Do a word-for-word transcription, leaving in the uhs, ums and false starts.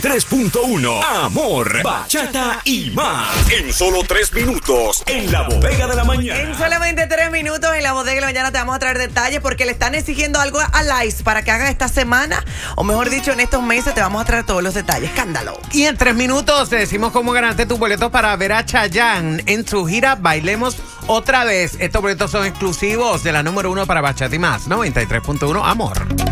tres punto uno. Amor, bachata y más. En solo tres minutos. En la bodega de la mañana. En solamente tres minutos en la bodega de la mañana te vamos a traer detalles porque le están exigiendo algo a Lice para que haga esta semana, o mejor dicho, en estos meses te vamos a traer todos los detalles. Escándalo. Y en tres minutos te decimos cómo ganarte tus boletos para ver a Chayanne en su gira Bailemos Otra Vez. Estos boletos son exclusivos de la número uno para bachata y más. noventa y tres punto uno Amor.